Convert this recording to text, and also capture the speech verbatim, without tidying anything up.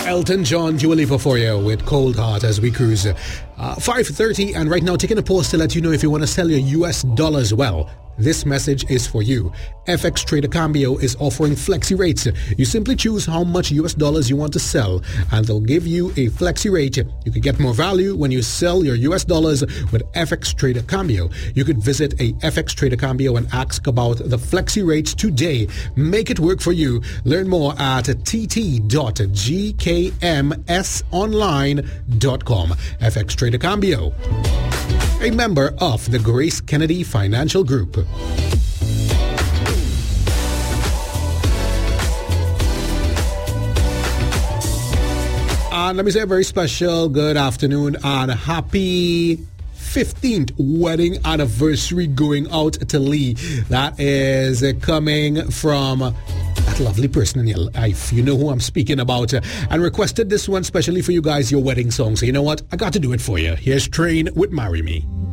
Elton John, Dua Lipa for you with Cold Heart as we cruise. Uh, five thirty, and right now taking a pause to let you know if you want to sell your U S dollars well. This message is for you. F X Trader Cambio is offering flexi rates. You simply choose how much U S dollars you want to sell, and they'll give you a flexi rate. You can get more value when you sell your U S dollars with F X Trader Cambio. You could visit a F X Trader Cambio and ask about the flexi rates today. Make it work for you. Learn more at t t dot g k m s online dot com. F X Trader Cambio, a member of the Grace Kennedy Financial Group. And let me say a very special good afternoon and happy fifteenth wedding anniversary going out to Lee. That is coming from that lovely person in your life. You know who I'm speaking about. And requested this one specially for you guys, your wedding song. So you know what? I got to do it for you. Here's Train with Marry Me.